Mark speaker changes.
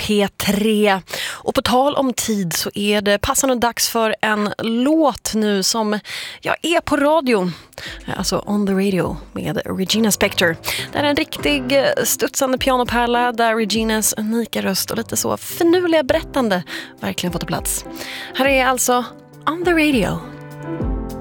Speaker 1: P3. Och på tal om tid så är det passande dags för en låt nu som jag är på radio. Alltså On the Radio med Regina Spektor. Det är en riktig studsande pianopärla där Reginas unika röst och lite så finurliga berättande verkligen fått plats. Här är alltså On the Radio.